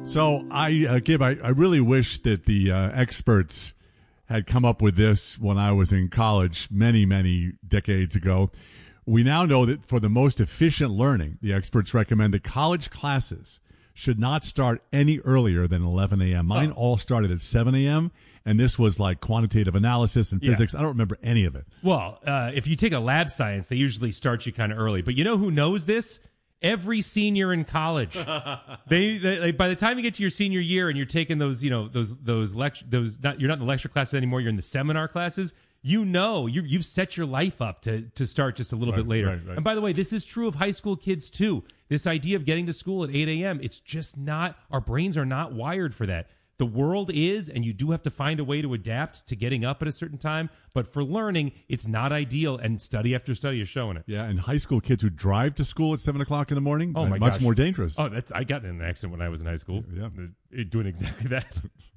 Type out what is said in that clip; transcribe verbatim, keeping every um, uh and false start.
So I, uh, Gib, I, I really wish that the uh, experts had come up with this when I was in college many, many decades ago. We now know that for the most efficient learning, the experts recommend that college classes should not start any earlier than eleven a.m. Mine oh. all started at seven a.m., and this was like quantitative analysis and physics. Yeah. I don't remember any of it. Well, uh, if you take a lab science, they usually start you kind of early. But you know who knows this? Every senior in college. they, they like, by the time you get to your senior year and you're taking those, you know, those those lecture those not you're not in the lecture classes anymore, you're in the seminar classes. You know, you you've set your life up to to start just a little right, bit later. Right, right. And by the way, this is true of high school kids too. This idea of getting to school at eight a.m., it's just not, our brains are not wired for that. The world is, and you do have to find a way to adapt to getting up at a certain time. But for learning, it's not ideal, and study after study is showing it. Yeah, and high school kids who drive to school at seven o'clock in the morning, oh my much gosh. more dangerous. Oh, that's I got in an accident when I was in high school. Yeah, doing exactly that.